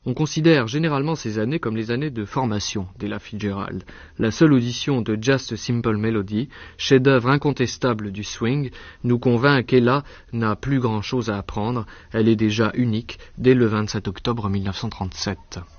On considère généralement ces années comme les années de formation d'Ella Fitzgerald. La seule audition de Just a Simple Melody, chef-d'œuvre incontestable du swing, nous convainc qu'Ella n'a plus grand-chose à apprendre. Elle est déjà unique dès le 27 octobre 1937.